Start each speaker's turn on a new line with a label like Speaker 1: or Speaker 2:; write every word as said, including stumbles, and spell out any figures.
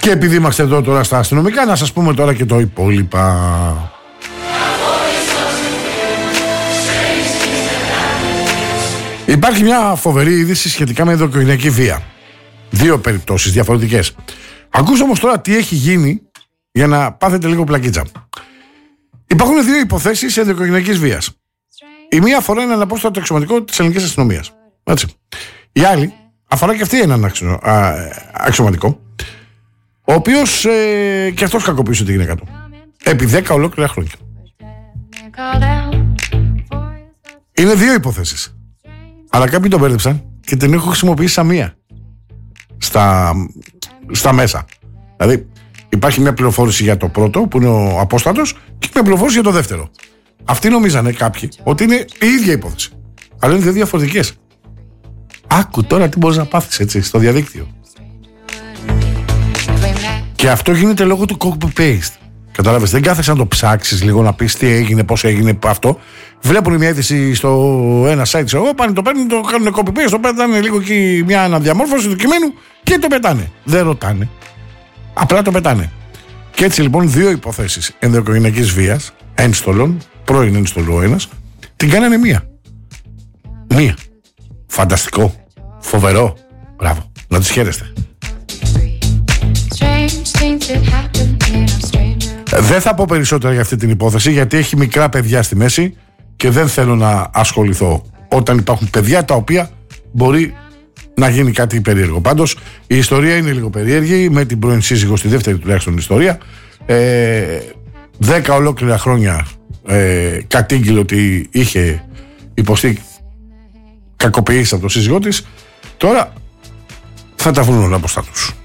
Speaker 1: Και επειδή είμαστε εδώ τώρα στα αστυνομικά, να σας πούμε τώρα και το υπόλοιπα. Υπάρχει μια φοβερή είδηση σχετικά με ενδοοικογενειακή βία. Δύο περιπτώσεις διαφορετικές. Ακούστε όμως τώρα τι έχει γίνει για να πάθετε λίγο πλακίτσα. Υπάρχουν δύο υποθέσεις ενδοοικογενειακής βίας. Η μία αφορά έναν απόστατο αξιωματικό της ελληνικής αστυνομίας. Έτσι. Η άλλη αφορά και αυτή έναν αξιο, α, αξιωματικό, ο οποίος ε, και αυτός κακοποίησε τη γυναίκα του. Επί δέκα ολόκληρα χρόνια. Είναι δύο υποθέσεις. Αλλά κάποιοι τον μπέρδεψαν και την έχω χρησιμοποιήσει σαν μία στα, στα μέσα. Δηλαδή υπάρχει μια πληροφόρηση για το πρώτο που είναι ο απόστατος και μια πληροφόρηση για το δεύτερο. Αυτοί νομίζανε κάποιοι ότι είναι η ίδια υπόθεση. Αλλά είναι δύο διαφορετικές. Άκου τώρα τι μπορείς να πάθεις έτσι στο διαδίκτυο. Και αυτό γίνεται λόγω του copy-paste. Κατάλαβες, δεν κάθεσαι να το ψάξεις λίγο, να πεις τι έγινε, πώς έγινε αυτό. Βλέπουν μια είδηση στο ένα site, εγώ πάνε το παίρνουν, το κάνουν copy-paste, το πετάνε λίγο εκεί μια αναδιαμόρφωση του κειμένου και το πετάνε. Δεν ρωτάνε. Απλά το πετάνε. Και έτσι λοιπόν δύο υποθέσεις ενδοοικογενειακής βίας, ένστολων, πρώην ένστολο ο ένας, την κάνανε μία. Μία. Φανταστικό. Φοβερό. Μπράβο. Να τις χαίρεστε. Δεν θα πω περισσότερα για αυτή την υπόθεση γιατί έχει μικρά παιδιά στη μέση και δεν θέλω να ασχοληθώ όταν υπάρχουν παιδιά τα οποία μπορεί να γίνει κάτι περίεργο. Πάντως η ιστορία είναι λίγο περίεργη, με την πρώην σύζυγο στη δεύτερη τουλάχιστον ιστορία. ε, Δέκα ολόκληρα χρόνια ε, κατήγγειλε ότι είχε υποστεί κακοποιήσει από τον σύζυγό της. Τώρα θα τα βρουν όλα μπροστά τους.